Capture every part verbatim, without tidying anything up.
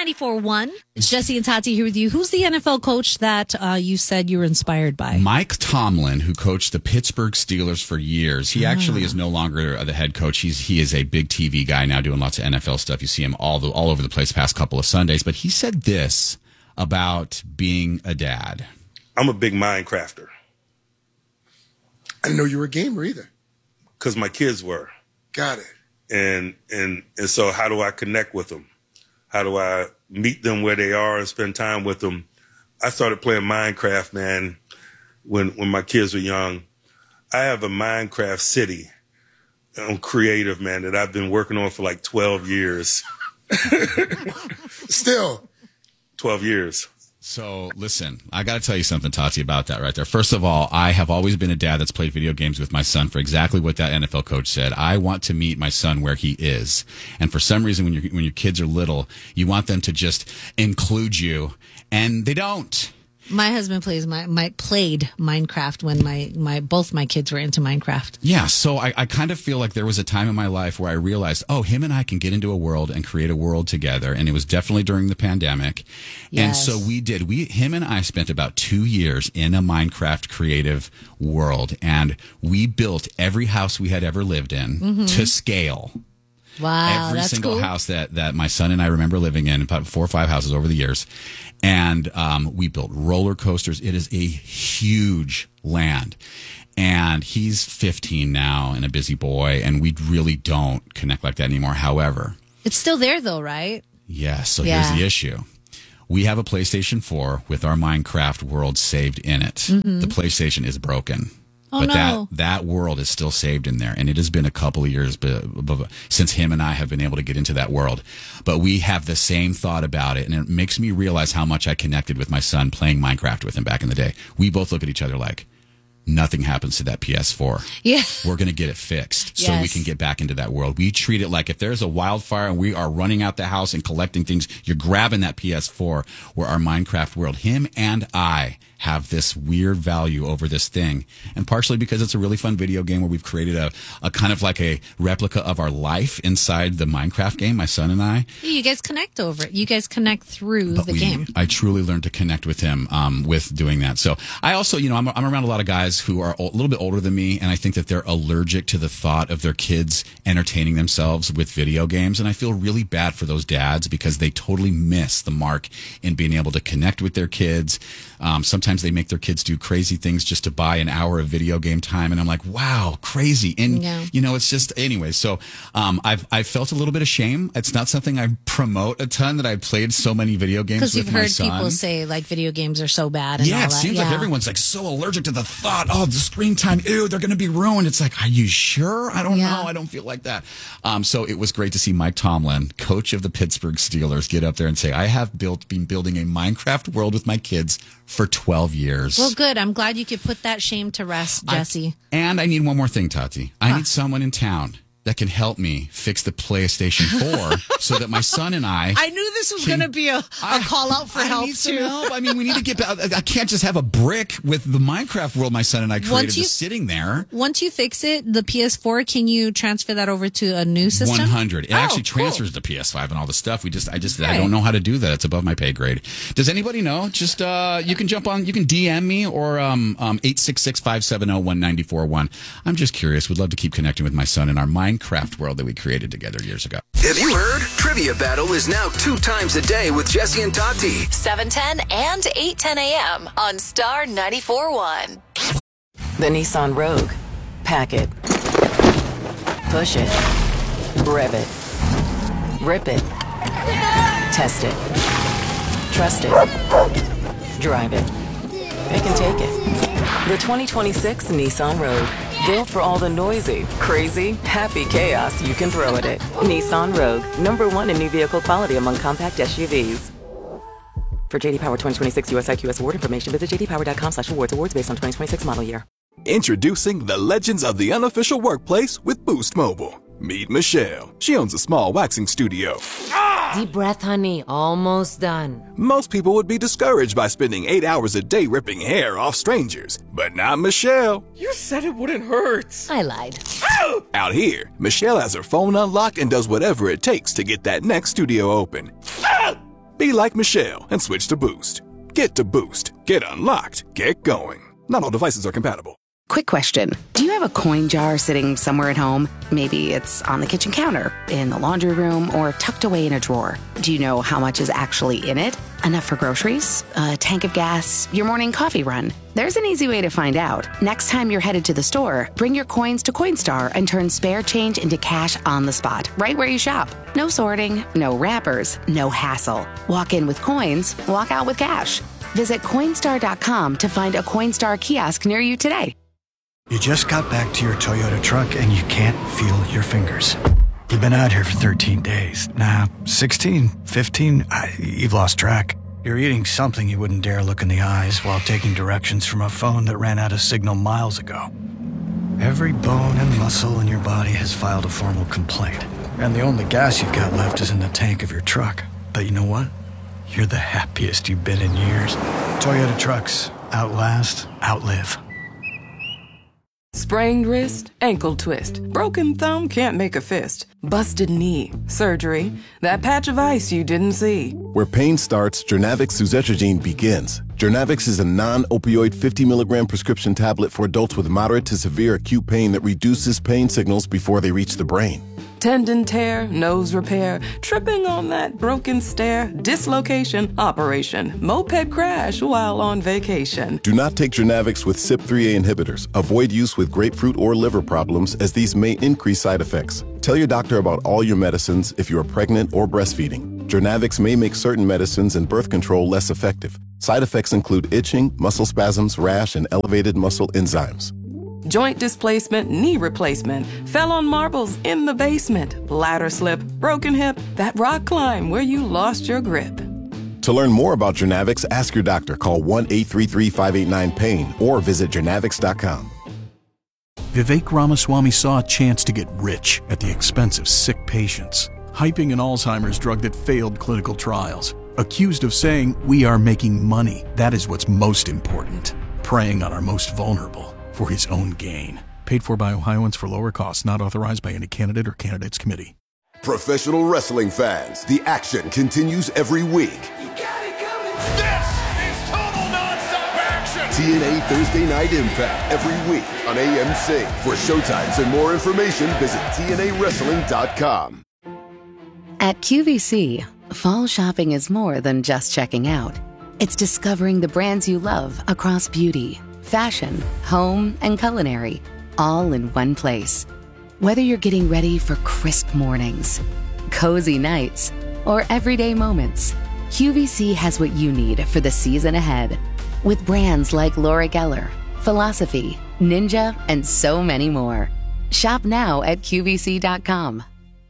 ninety-four point one. It's Jesse and Tati here with you. Who's the N F L coach that uh, you said you were inspired by? Mike Tomlin, who coached the Pittsburgh Steelers for years. He actually is no longer the head coach. He's he is a big T V guy now, doing lots of N F L stuff. You see him all the, all over the place past couple of Sundays. But he said this about being a dad. I'm a big Minecrafter. I didn't know you were a gamer either. Because my kids were. Got it. And, and, and so how do I connect with them? How do I meet them where they are and spend time with them? I started playing Minecraft, man, when when my kids were young. I have a Minecraft city. I'm creative, man, that I've been working on for like twelve years. Still. twelve years. So, listen, I got to tell you something, Tati, about that right there. First of all, I have always been a dad that's played video games with my son for exactly what that N F L coach said. I want to meet my son where he is. And for some reason, when, you when your kids are little, you want them to just include you, and they don't. My husband plays my, my played Minecraft when my, my both my kids were into Minecraft. Yeah, so I, I kind of feel like there was a time in my life where I realized, oh, him and I can get into a world and create a world together, and it was definitely during the pandemic. Yes. And so we did. We him and I spent about two years in a Minecraft creative world, and we built every house we had ever lived in mm-hmm. to scale. Wow, Every that's single cool. house that, that my son and I remember living in, about four or five houses over the years. And um, we built roller coasters. It is a huge land. And he's fifteen now and a busy boy, and we really don't connect like that anymore. However, it's still there, though, right? Yes. So Yeah. here's the issue. We have a PlayStation four with our Minecraft world saved in it. Mm-hmm. The PlayStation is broken. Oh, but no. that, that world is still saved in there. And it has been a couple of years b- b- since him and I have been able to get into that world. But we have the same thought about it. And it makes me realize how much I connected with my son playing Minecraft with him back in the day. We both look at each other like, nothing happens to that P S four. Yeah. We're going to get it fixed so Yes. we can get back into that world. We treat it like if there's a wildfire and we are running out the house and collecting things, you're grabbing that P S four. We're our Minecraft world. Him and I have this weird value over this thing. And partially because it's a really fun video game where we've created a, a kind of like a replica of our life inside the Minecraft game, my son and I. You guys connect over it. You guys connect through But the we, game. I truly learned to connect with him um, with doing that. So I also, you know, I'm, I'm around a lot of guys who are a little bit older than me, and I think that they're allergic to the thought of their kids entertaining themselves with video games. And I feel really bad for those dads because they totally miss the mark in being able to connect with their kids. Um, sometimes they make their kids do crazy things just to buy an hour of video game time, and I'm like, wow, crazy. And Yeah. you know, it's just anyway. So um, I've I've felt a little bit of shame. It's not something I promote a ton that I played so many video games Because with you've my heard son. people say, like, video games are so bad and Yeah, all it that. seems yeah. like everyone's like so allergic to the thought, oh, the screen time, ew, they're going to be ruined. It's like, are you sure? I don't Yeah. know. I don't feel like that. Um, so it was great to see Mike Tomlin, coach of the Pittsburgh Steelers, get up there and say, I have built been building a Minecraft world with my kids for twelve years. Well, good. I'm glad you could put that shame to rest, Jesse. I, and I need one more thing, Tati. I need someone in town that can help me fix the PlayStation four so that my son and I... I knew this was can- going to be a, a I- call out for I help, need some too. help. I mean, we need to get... I I can't just have a brick with the Minecraft world my son and I created Once you- just sitting there. Once you fix it, the P S four, can you transfer that over to a new system? one hundred. It Oh, actually cool. transfers to P S five and all the stuff. We just, I just, I Okay. don't know how to do that. It's above my pay grade. Does anybody know? Just, uh, you can jump on, you can D M me or, um, um, eight six six, five seven zero, one nine four one. I'm just curious. Would love to keep connecting with my son in our Minecraft world that we created together years ago. Have you heard? Trivia Battle is now two times a day with Jesse and Tati. seven ten and eight ten a.m. on Star ninety-four point one. The Nissan Rogue. Pack it. Push it. Rev it. Rip it. Test it. Trust it. Drive it. It can take it. The twenty twenty-six Nissan Rogue. Built for all the noisy, crazy, happy chaos you can throw at it. Nissan Rogue. Number one in new vehicle quality among compact S U Vs. For J D Power twenty twenty-six U S I Q S award information, visit j d power dot com slash awards. Awards based on twenty twenty-six model year. Introducing the legends of the unofficial workplace with Boost Mobile. Meet Michelle. She owns a small waxing studio. Deep breath, honey. Almost done. Most people would be discouraged by spending eight hours a day ripping hair off strangers, but not Michelle. You said it wouldn't hurt. I lied. Out here, Michelle has her phone unlocked and does whatever it takes to get that next studio open. Be like Michelle and switch to Boost. Get to Boost. Get unlocked. Get going. Not all devices are compatible. Quick question. Do you have a coin jar sitting somewhere at home? Maybe it's on the kitchen counter, in the laundry room, or tucked away in a drawer. Do you know how much is actually in it? Enough for groceries? A tank of gas? Your morning coffee run? There's an easy way to find out. Next time you're headed to the store, bring your coins to Coinstar and turn spare change into cash on the spot, right where you shop. No sorting, no wrappers, no hassle. Walk in with coins, walk out with cash. Visit Coinstar dot com to find a Coinstar kiosk near you today. You just got back to your Toyota truck and you can't feel your fingers. You've been out here for thirteen days. Nah, sixteen, fifteen, I, you've lost track. You're eating something you wouldn't dare look in the eyes while taking directions from a phone that ran out of signal miles ago. Every bone and muscle in your body has filed a formal complaint. And the only gas you've got left is in the tank of your truck. But you know what? You're the happiest you've been in years. Toyota trucks. Outlast, outlive. Sprained wrist, ankle twist, broken thumb, can't make a fist, busted knee, surgery, that patch of ice you didn't see. Where pain starts, Journavx suzetrigine begins. Journavx is a non-opioid fifty milligram prescription tablet for adults with moderate to severe acute pain that reduces pain signals before they reach the brain. Tendon tear, nose repair, tripping on that broken stair, dislocation, operation, moped crash while on vacation. Do not take Journavx with C Y P three A inhibitors. Avoid use with grapefruit or liver problems, as these may increase side effects. Tell your doctor about all your medicines if you are pregnant or breastfeeding. Journavx may make certain medicines and birth control less effective. Side effects include itching, muscle spasms, rash, and elevated muscle enzymes. Joint displacement, knee replacement, fell on marbles in the basement, ladder slip, broken hip, that rock climb where you lost your grip. To learn more about Journavx, ask your doctor. Call one eight three three, five eight nine, pain or visit journavx dot com. Vivek Ramaswamy saw a chance to get rich at the expense of sick patients, hyping an Alzheimer's drug that failed clinical trials, accused of saying, "We are making money. That is what's most important," preying on our most vulnerable for his own gain. Paid for by Ohioans for lower costs, not authorized by any candidate or candidates committee. Professional wrestling fans, the action continues every week. You got it coming. This is total nonstop action. T N A Thursday Night Impact every week on A M C. For showtimes and more information, visit T N A wrestling dot com. At Q V C, fall shopping is more than just checking out. It's discovering the brands you love across beauty, fashion, home, and culinary, all in one place. Whether you're getting ready for crisp mornings, cozy nights, or everyday moments, Q V C has what you need for the season ahead. With brands like Laura Geller, Philosophy, Ninja, and so many more. Shop now at Q V C dot com.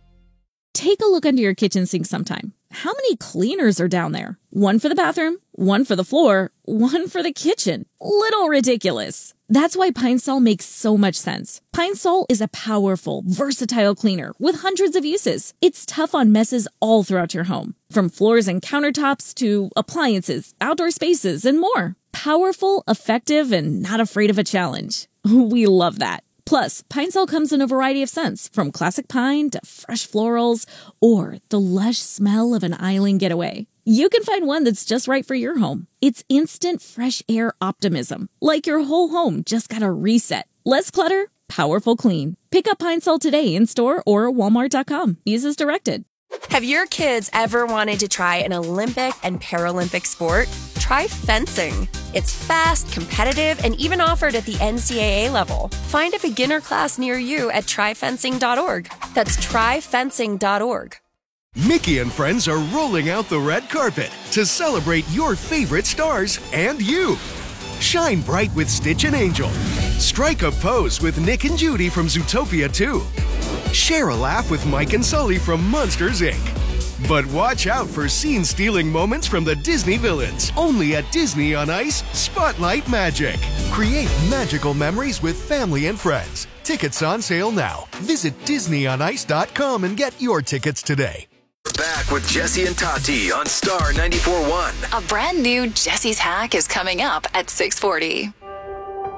Take a look under your kitchen sink sometime. How many cleaners are down there? One for the bathroom, one for the floor, one for the kitchen. Little ridiculous. That's why Pine Sol makes so much sense. Pine Sol is a powerful, versatile cleaner with hundreds of uses. It's tough on messes all throughout your home, from floors and countertops to appliances, outdoor spaces, and more. Powerful, effective, and not afraid of a challenge. We love that. Plus, Pine Sol comes in a variety of scents, from classic pine to fresh florals, or the lush smell of an island getaway. You can find one that's just right for your home. It's instant fresh air optimism, like your whole home just got a reset. Less clutter, powerful clean. Pick up Pine Sol today in store or walmart dot com. Use as directed. Have your kids ever wanted to try an Olympic and Paralympic sport? Try fencing. It's fast, competitive, and even offered at the N C double A level. Find a beginner class near you at try fencing dot org. That's try fencing dot org. Mickey and friends are rolling out the red carpet to celebrate your favorite stars and you. Shine bright with Stitch and Angel. Strike a pose with Nick and Judy from Zootopia two. Share a laugh with Mike and Sully from Monsters, Incorporated. But watch out for scene-stealing moments from the Disney villains. Only at Disney on Ice, Spotlight Magic. Create magical memories with family and friends. Tickets on sale now. Visit disney on ice dot com and get your tickets today. Back with Jesse and Tati on Star ninety-four point one. A brand new Jesse's Hack is coming up at six forty.